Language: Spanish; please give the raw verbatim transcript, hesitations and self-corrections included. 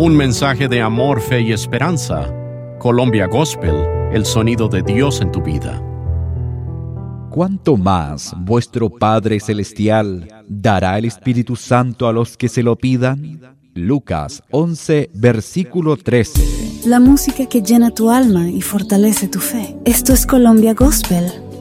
Un mensaje de amor, fe y esperanza. Colombia Gospel, el sonido de Dios en tu vida. ¿Cuánto más vuestro Padre Celestial dará el Espíritu Santo a los que se lo pidan? Lucas once, versículo trece. La música que llena tu alma y fortalece tu fe. Esto es Colombia Gospel